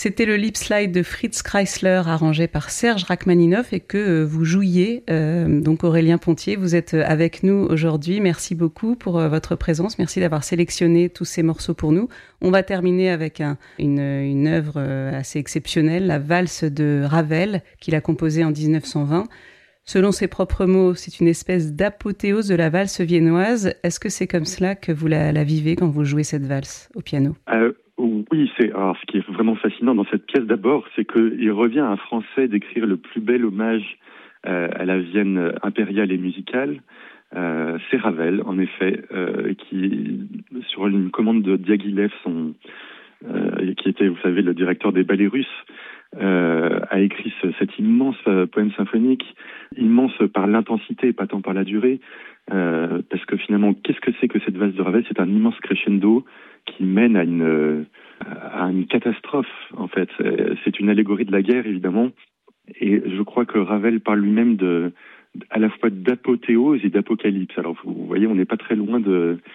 C'était le Lip Slide de Fritz Kreisler arrangé par Serge Rachmaninoff et que vous jouiez. Donc Aurélien Pontier, vous êtes avec nous aujourd'hui. Merci beaucoup pour votre présence. Merci d'avoir sélectionné tous ces morceaux pour nous. On va terminer avec une œuvre assez exceptionnelle, la valse de Ravel, qu'il a composée en 1920. Selon ses propres mots, c'est une espèce d'apothéose de la valse viennoise. Est-ce que c'est comme cela que vous la vivez quand vous jouez cette valse au piano ? Oui, alors, ce qui est vraiment fascinant dans cette pièce d'abord, c'est qu'il revient à un Français d'écrire le plus bel hommage à la Vienne impériale et musicale. C'est Ravel, en effet, qui, sur une commande de Diaghilev, qui était, vous savez, le directeur des ballets russes, a écrit cet immense poème symphonique, immense par l'intensité, pas tant par la durée, parce que finalement, qu'est-ce que c'est que cette valse de Ravel ? C'est un immense crescendo qui mène à une catastrophe, en fait. C'est une allégorie de la guerre, évidemment, et je crois que Ravel parle lui-même à la fois d'apothéose et d'apocalypse. Alors, vous voyez, on n'est pas très loin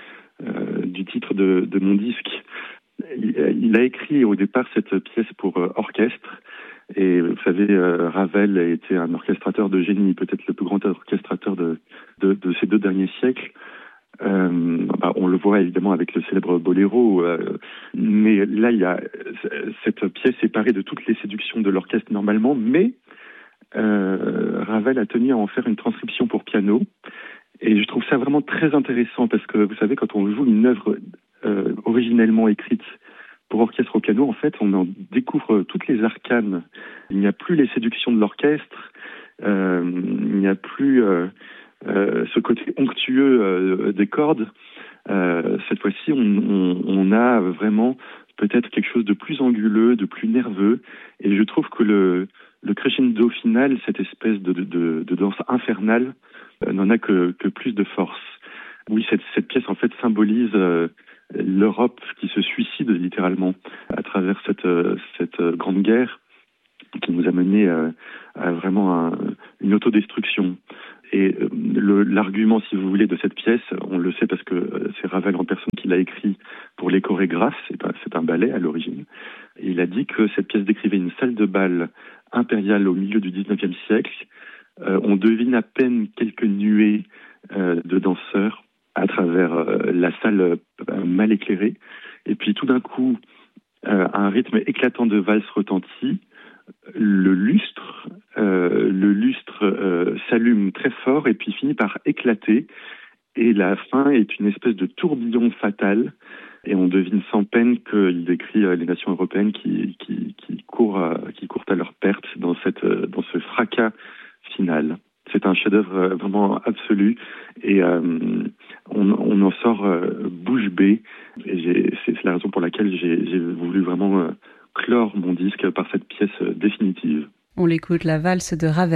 du titre de mon disque. Il a écrit au départ cette pièce pour orchestre, et vous savez, Ravel a été un orchestrateur de génie, peut-être le plus grand orchestrateur de ces 2 derniers siècles. On le voit évidemment avec le célèbre Boléro, mais là, cette pièce est parée de toutes les séductions de l'orchestre normalement, mais Ravel a tenu à en faire une transcription pour piano, et je trouve ça vraiment très intéressant parce que, vous savez, quand on joue une œuvre originellement écrite pour orchestre au piano, en fait, on en découvre toutes les arcanes. Il n'y a plus les séductions de l'orchestre, il n'y a plus ce côté onctueux des cordes. Cette fois-ci, on a vraiment peut-être quelque chose de plus anguleux, de plus nerveux, et je trouve que le crescendo final, cette espèce de danse infernale, n'en a que plus de force. Oui, cette pièce, en fait, symbolise l'Europe qui se suicide littéralement à travers cette grande guerre qui nous a mené à vraiment une autodestruction. Et l'argument, si vous voulez, de cette pièce, on le sait parce que c'est Ravel en personne qui l'a écrit pour les chorégraphes, c'est un ballet à l'origine. Et il a dit que cette pièce décrivait une salle de bal impériale au milieu du 19e siècle. On devine à peine quelques nuées de danseurs à travers la salle mal éclairée. Et puis tout d'un coup, un rythme éclatant de valse retentit. Le lustre s'allume très fort et puis finit par éclater. Et la fin est une espèce de tourbillon fatal. Et on devine sans peine qu'il décrit les nations européennes qui courent à leur perte dans ce fracas final. C'est un chef-d'œuvre vraiment absolu et on en sort bouche bée. Et c'est la raison pour laquelle j'ai voulu vraiment clore mon disque par cette pièce définitive. On l'écoute, la valse de Ravel.